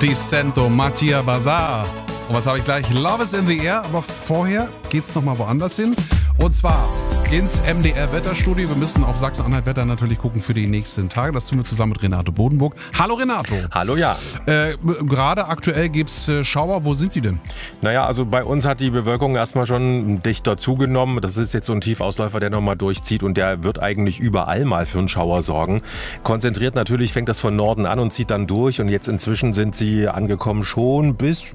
Di Cento, Mattia Bazar. Und was habe ich gleich? Love is in the air. Aber vorher geht's nochmal woanders hin. Und zwar ins MDR-Wetterstudio. Wir müssen auf Sachsen-Anhalt-Wetter natürlich gucken für die nächsten Tage. Das tun wir zusammen mit Renato Bodenburg. Hallo Renato. Hallo, ja. Gerade aktuell gibt's Schauer. Wo sind die denn? Naja, also bei uns hat die Bewölkung erstmal schon dichter zugenommen. Das ist jetzt so ein Tiefausläufer, der nochmal durchzieht und der wird eigentlich überall mal für einen Schauer sorgen. Konzentriert natürlich fängt das von Norden an und zieht dann durch und jetzt inzwischen sind sie angekommen schon bis,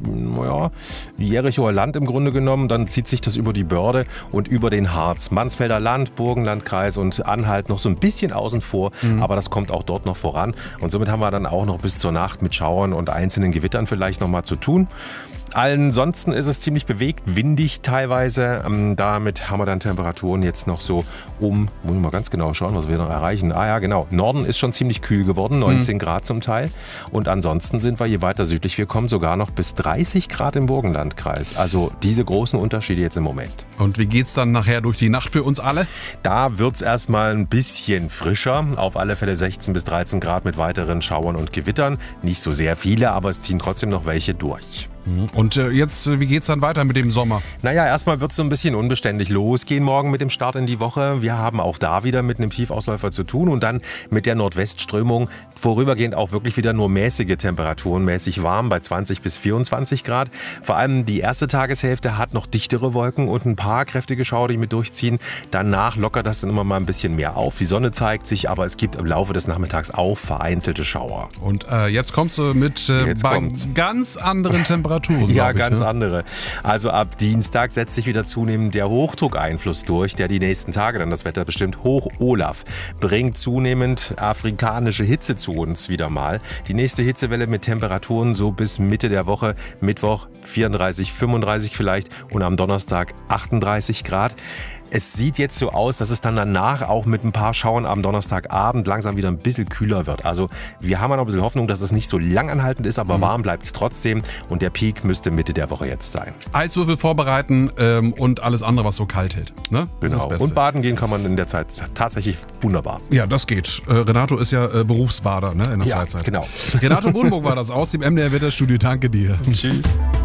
Jerichoer Land im Grunde genommen. Dann zieht sich das über die Börde und über den Harz. Mansfelder Land, Burgenlandkreis und Anhalt noch so ein bisschen außen vor, aber das kommt auch dort noch voran. Und somit haben wir dann auch noch bis zur Nacht mit Schauern und einzelnen Gewittern vielleicht noch mal zu tun. Ansonsten ist es ziemlich bewegt, windig teilweise. Damit haben wir dann Temperaturen jetzt noch so muss ich mal ganz genau schauen, was wir noch erreichen. Ja, genau. Norden ist schon ziemlich kühl geworden, 19 Grad zum Teil. Und ansonsten sind wir, je weiter südlich wir kommen, sogar noch bis 30 Grad im Burgenlandkreis. Also diese großen Unterschiede jetzt im Moment. Und wie geht's dann nachher durch die Nacht für uns alle? Da wird's erstmal ein bisschen frischer. Auf alle Fälle 16 bis 13 Grad mit weiteren Schauern und Gewittern. Nicht so sehr viele, aber es ziehen trotzdem noch welche durch. Und jetzt, wie geht's dann weiter mit dem Sommer? Naja, erstmal wird es so ein bisschen unbeständig losgehen morgen mit dem Start in die Woche. Wir haben auch da wieder mit einem Tiefausläufer zu tun und dann mit der Nordwestströmung vorübergehend auch wirklich wieder nur mäßige Temperaturen, mäßig warm bei 20 bis 24 Grad. Vor allem die erste Tageshälfte hat noch dichtere Wolken und ein paar kräftige Schauer, die mit durchziehen. Danach lockert das dann immer mal ein bisschen mehr auf. Die Sonne zeigt sich, aber es gibt im Laufe des Nachmittags auch vereinzelte Schauer. Und jetzt kommst du mit ganz anderen Temperaturen. Ja, ganz andere. Also ab Dienstag setzt sich wieder zunehmend der Hochdruckeinfluss durch, der die nächsten Tage dann das Wetter bestimmt. Hoch Olaf bringt zunehmend afrikanische Hitze zu uns wieder mal. Die nächste Hitzewelle mit Temperaturen so bis Mitte der Woche, Mittwoch 34, 35 vielleicht und am Donnerstag 38 Grad. Es sieht jetzt so aus, dass es dann danach auch mit ein paar Schauern am Donnerstagabend langsam wieder ein bisschen kühler wird. Also wir haben noch ein bisschen Hoffnung, dass es nicht so langanhaltend ist, aber warm bleibt es trotzdem. Und der Peak müsste Mitte der Woche jetzt sein. Eiswürfel vorbereiten und alles andere, was so kalt hält. Ne? Das genau. ist das Beste. Und baden gehen kann man in der Zeit tatsächlich wunderbar. Ja, das geht. Renato ist ja Berufsbader, ne, in der Freizeit. Genau. Renato Bodenburg war das aus dem MDR Wetterstudio. Danke dir. Tschüss.